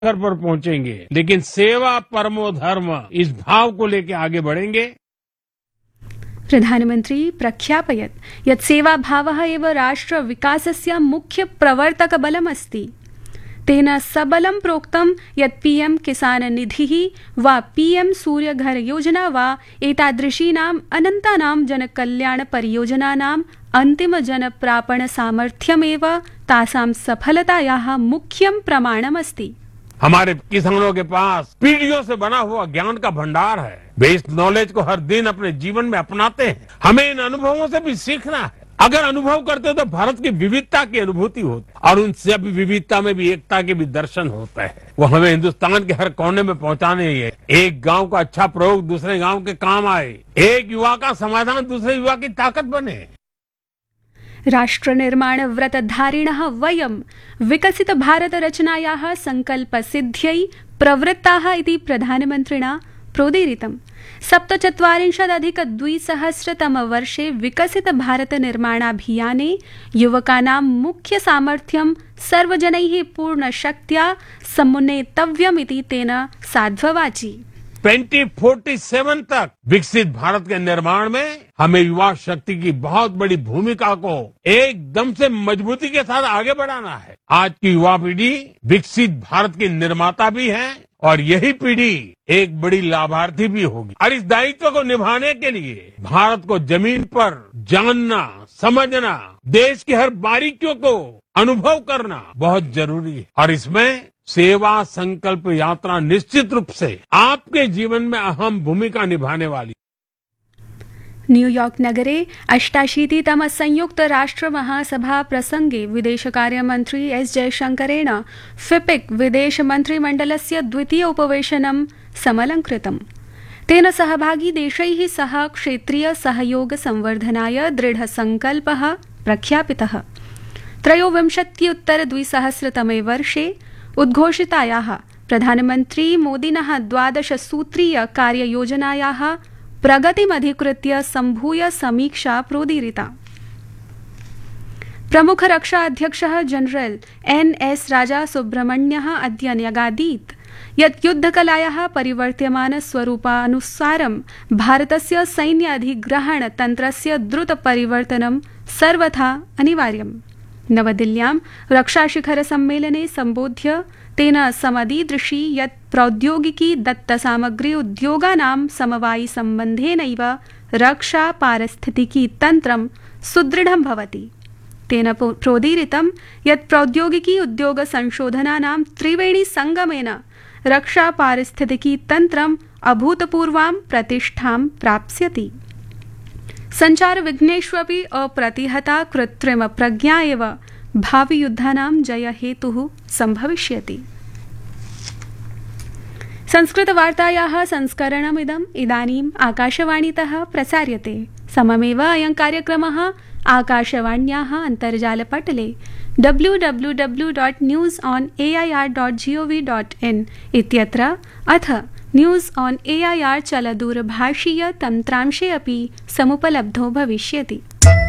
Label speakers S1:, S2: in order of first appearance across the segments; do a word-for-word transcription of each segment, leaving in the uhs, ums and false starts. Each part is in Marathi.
S1: घर पर पहुंचेंगे, लेकिन सेवा परमो धर्म इस भाव को लेकर आगे बढ़ेंगे।
S2: प्रधानमन्त्री प्रख्यापयत् यत् सेवाभावः एव राष्ट्रविकासस्य मुख्य प्रवर्तकबलमस्ति। तेन सबलं प्रोक्तं यत् पीएम किसान निधिः वा पीएम सूर्यघर योजना वा एतादृशीनाम् अनन्तानां जनकल्याण परियोजनानाम् अन्तिम जनप्रापण सामर्थ्यमेव तासां सफलतायाः मुख्यं प्रमाणमस्ति।
S1: हमारे किसानों के पास पीढ़ियों से बना हुआ ज्ञान का भंडार है। वे इस नॉलेज को हर दिन अपने जीवन में अपनाते हैं। हमें इन अनुभवों से भी सीखना है। अगर अनुभव करते तो भारत की विविधता की अनुभूति होती और उन सब विविधता में भी एकता के भी दर्शन होते हैं। वो हमें हिंदुस्तान के हर कोने में पहुंचाने ही है। एक गांव का अच्छा प्रयोग दूसरे गांव के काम आए, एक युवा का समाधान दूसरे युवा की ताकत बने।
S2: राष्ट्रनिर्माण व्रतधारिणः वयं विकसित भारत रचनायाः संकल्पसिद्ध्यै प्रवृत्ताः इति प्रधानमन्त्रिणा प्रोदीरितम्। सप्तचत्वारिंशदधिक द्विसहस्रतम वर्षे विकसित भारत निर्माणाभियाने युवकानां मुख्य सामर्थ्यं सर्वजनैः पूर्णशक्त्या समुन्नेतव्यमिति तेन साध्ववाची।
S1: ट्वेंटी फोर्टी सेवन तक विकसित भारत के निर्माण में हमें युवा शक्ति की बहुत बड़ी भूमिका को एकदम से मजबूती के साथ आगे बढ़ाना है। आज की युवा पीढ़ी विकसित भारत की निर्माता भी है और यही पीढ़ी एक बड़ी लाभार्थी भी होगी। और इस दायित्व को निभाने के लिए भारत को जमीन पर जानना, समझना, देश की हर बारीकियों को अनुभव करना बहुत जरूरी है। और इसमें सेवा संकल्प यात्रा निश्चित रूप से आपके जीवन में अहम भूमिका निभाने वाली।
S2: न्यूयॉर्क नगरे अष्टाशीतितम संयुक्त राष्ट्र महासभा प्रसंगे विदेशकार्यमन्त्री एस जयशंकरेण फिपिक विदेश मन्त्रिमण्डलस्य द्वितीय उपवेशनं समलंकृतम्। तेन सहभागी देशैः सह क्षेत्रीय सहयोग संवर्धनाय दृढ़ संकल्पः प्रख्यापितः। त्रयोविंशत्युत्तर द्विसहस्रतमे वर्षे उद्घोषितायाः प्रधानमन्त्री मोदिनः द्वादश सूत्रीय कार्ययोजनायाः प्रगतिमधिकृत्य सम्भूय समीक्षा प्रोदीरिता। प्रमुख रक्षा अध्यक्षः जनरल एन एस राजा सुब्रह्मण्यः अद्य न्यगादीत् यत् युद्धकलायाः परिवर्त्यमान स्वरूपानुसारं भारतस्य सैन्य अधिग्रहण तन्त्रस्य द्रुत परिवर्तनं सर्वथा अनिवार्यम्। नवदिल्ल्यां रक्षाशिखर सम्मेलने सम्बोध्य तेन समदीदृशी यत् प्रौद्योगिकी दत्तसामग्री उद्योगानां समवायि सम्बन्धेनैव रक्षा पारिस्थितिकी तन्त्रं सुदृढं भवति। तेन प्रोदीरितं यत् प्रौद्योगिकी उद्योग संशोधनानां त्रिवेणी संगमेन रक्षा पारिस्थितिकी तन्त्रम् अभूतपूर्वां प्रतिष्ठां प्राप्स्यति। संचार विघ्नेष्वपि अप्रतिहता कृत्रिम प्रज्ञा एव भावि युद्धानां जय हेतुः संभविष्यति। संस्कृतवार्तायाः संस्करणमिदम् इदानीम् आकाशवाणीतः प्रसार्यते। सममेव अयं कार्यक्रमः आकाशवाण्याः अन्तर्जालपटले W W W dot news on A I R dot G O V dot in इत्यत्र अथ news on A I R चलदूरभाषीय तन्त्रांशे अपि समुपलब्धो भविष्यति।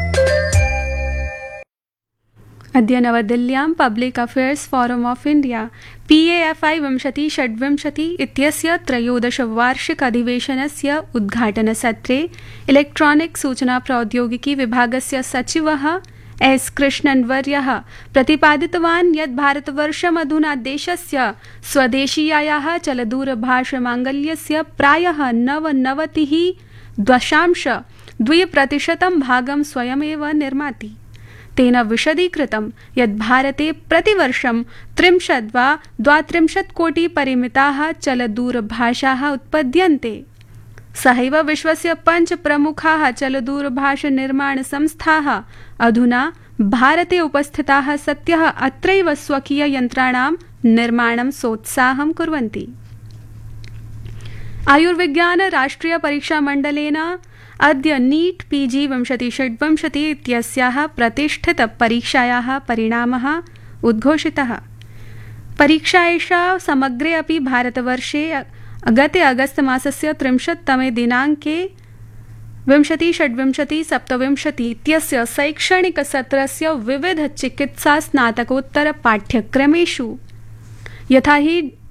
S2: अद्य नवदिल्ल्यां public affairs forum of India P A F I विंशति षड्विंशति इत्यस्य त्रयोदश वार्षिक अधिवेशनस्य उद्घाटनसत्रे इलेक्ट्रॉनिक सूचना प्रौद्योगिकी विभागस्य सचिवः एस कृष्णन्वर्यः प्रतिपादितवान् यत् भारतवर्षमधुना देशस्य स्वदेशीयायाः चलदूरभाषमाङ्गल्यस्य प्रायः नवनवतिः दशांश द्वि प्रतिशतं भागं स्वयमेव निर्माति। तेन विशदीकृतं यत् भारते प्रतिवर्षं त्रिंशत् वा द्वात्रिंशत् कोटि परिमिताः चलदूरभाषाः उत्पद्यन्ते। सहैव विश्वस्य पञ्च प्रमुखाः चलदूरभाष निर्माण संस्थाः अधुना भारते उपस्थिताः सत्यः अत्रैव स्वकीय यन्त्राणां निर्माणं सोत्साहं कुर्वन्ति। आयुर्विज्ञान राष्ट्रिय परीक्षा मण्डलेन अद्य नीट पीजी विंशति षड्विंशति इत्यस्याः प्रतिष्ठित परीक्षायाः परिणामः उद्घोषितः। परीक्षा एषा समग्रे अपि भारतवर्षे गते अगस्त मासस्य त्रिंशत्तमे दिनाङ्के विंशति षड्विंशति सप्तविंशति इत्यस्य शैक्षणिकसत्रस्य विविध चिकित्सा स्नातकोत्तर पाठ्यक्रमेषु यथा हि